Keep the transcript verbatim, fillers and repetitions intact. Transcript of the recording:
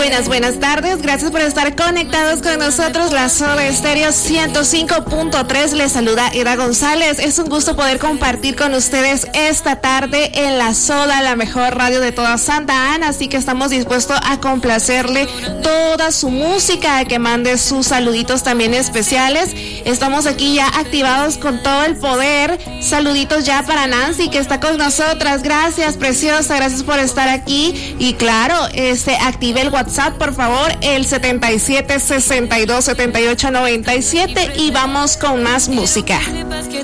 Buenas, buenas tardes. Gracias por estar conectados con nosotros. La Soda Estéreo ciento cinco punto tres. Les saluda Ida González. Es un gusto poder compartir con ustedes esta tarde en La Soda, la mejor radio de toda Santa Ana. Así que estamos dispuestos a complacerle toda su música, a que mande sus saluditos también especiales. Estamos aquí ya activados con todo el poder. Saluditos ya para Nancy, que está con nosotras. Gracias, preciosa. Gracias por estar aquí. Y claro, este, active el WhatsApp, por favor, el setenta y siete, sesenta y dos, setenta y ocho, noventa y siete, y vamos con más música. Que